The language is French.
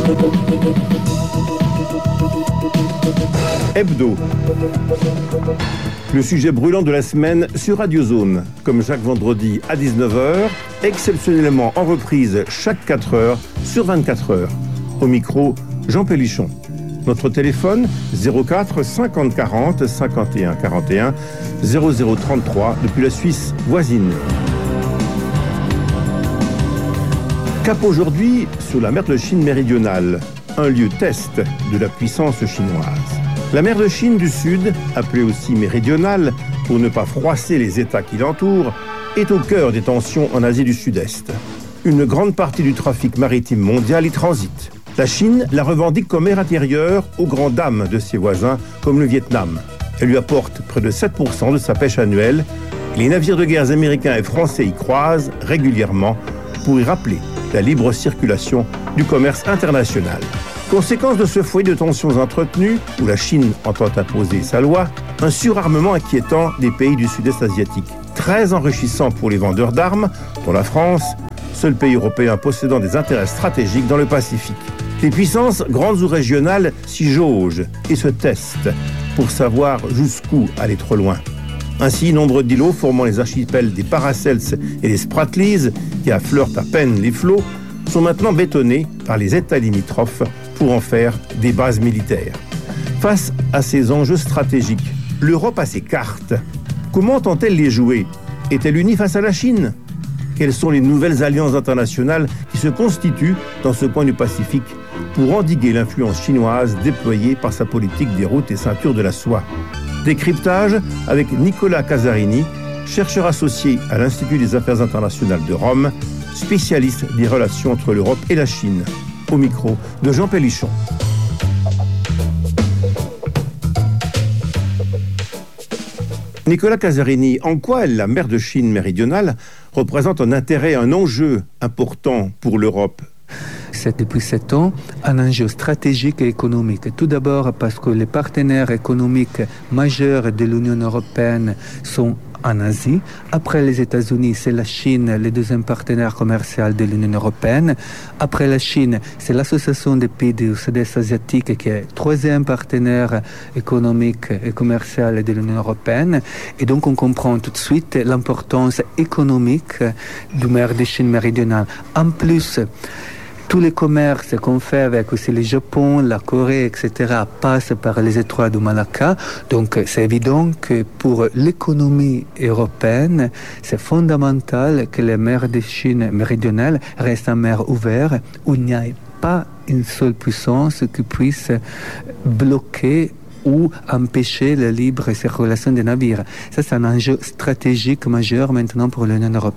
Hebdo. Le sujet brûlant de la semaine sur Radio Zone, comme chaque vendredi à 19h, exceptionnellement en reprise chaque 4 heures sur 24 heures. Au micro, Jean Pélichon. Notre téléphone 04 50 40 51 41 0033 depuis la Suisse voisine. Cap aujourd'hui sur la mer de Chine méridionale, un lieu test de la puissance chinoise. La mer de Chine du Sud, appelée aussi méridionale, pour ne pas froisser les États qui l'entourent, est au cœur des tensions en Asie du Sud-Est. Une grande partie du trafic maritime mondial y transite. La Chine la revendique comme mer intérieure aux grandes dames de ses voisins, comme le Vietnam. Elle lui apporte près de 7% de sa pêche annuelle. Et les navires de guerre américains et français y croisent régulièrement pour y rappeler la libre circulation du commerce international. Conséquence de ce foyer de tensions entretenues, où la Chine entend imposer sa loi, un surarmement inquiétant des pays du sud-est asiatique, très enrichissant pour les vendeurs d'armes, dont la France, seul pays européen possédant des intérêts stratégiques dans le Pacifique. Les puissances, grandes ou régionales, s'y jaugent et se testent pour savoir jusqu'où aller trop loin. Ainsi, nombre d'îlots formant les archipels des Paracels et des Spratlys, qui affleurent à peine les flots, sont maintenant bétonnés par les États limitrophes pour en faire des bases militaires. Face à ces enjeux stratégiques, l'Europe a ses cartes. Comment entend-elle les jouer ? Est-elle unie face à la Chine ? Quelles sont les nouvelles alliances internationales qui se constituent dans ce coin du Pacifique pour endiguer l'influence chinoise déployée par sa politique des routes et ceintures de la soie ? Décryptage avec Nicolas Casarini, chercheur associé à l'Institut des Affaires internationales de Rome, spécialiste des relations entre l'Europe et la Chine. Au micro de Jean Pélichon. Nicolas Casarini, en quoi la mer de Chine méridionale représente un intérêt, un enjeu important pour l'Europe ? C'est depuis 7 ans un enjeu stratégique et économique. Tout d'abord parce que les partenaires économiques majeurs de l'Union européenne sont en Asie. Après les États-Unis, c'est la Chine, le deuxième partenaire commercial de l'Union européenne. Après la Chine, c'est l'Association des pays du Sud-Est asiatique qui est troisième partenaire économique et commercial de l'Union européenne. Et donc on comprend tout de suite l'importance économique du mer de Chine méridionale. En plus, tous les commerces qu'on fait avec aussi le Japon, la Corée, etc. passent par les étroits du Malacca. Donc c'est évident que pour l'économie européenne, c'est fondamental que la mer de Chine méridionale reste une mer ouverte où il n'y a pas une seule puissance qui puisse bloquer ou empêcher la libre circulation des navires. Ça, c'est un enjeu stratégique majeur maintenant pour l'Union européenne.